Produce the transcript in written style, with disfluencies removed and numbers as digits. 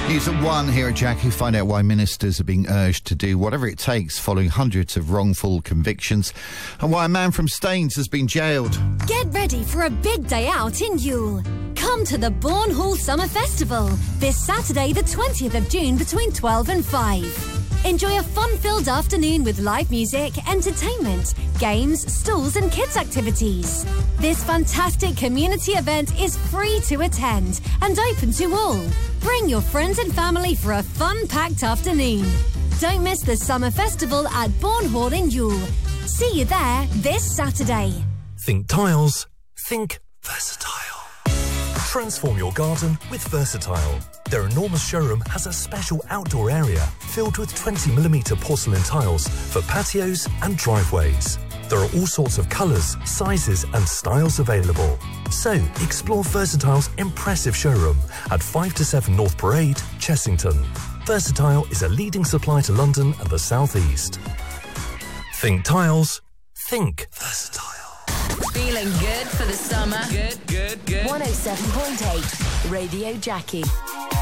News at 1 here at Jackie. Find out why ministers are being urged to do whatever it takes following hundreds of wrongful convictions, and why a man from Staines has been jailed. Get ready for a big day out in Ewell. Come to the Bourne Hall Summer Festival this Saturday the 20th of June between 12 and 5. Enjoy a fun-filled afternoon with live music, entertainment, games, stalls and kids' activities. This fantastic community event is free to attend and open to all. Bring your friends and family for a fun-packed afternoon. Don't miss the Summer Festival at Bourne Hall in Ewell. See you there this Saturday. Think tiles, think Versatile. Transform your garden with Versatile. Their enormous showroom has a special outdoor area filled with 20mm porcelain tiles for patios and driveways. There are all sorts of colours, sizes and styles available. So, explore Versatile's impressive showroom at 5 to 7 North Parade, Chessington. Versatile is a leading supplier to London and the South East. Think tiles, think Versatile. Feeling good for the summer? Good. 107.8 Radio Jackie.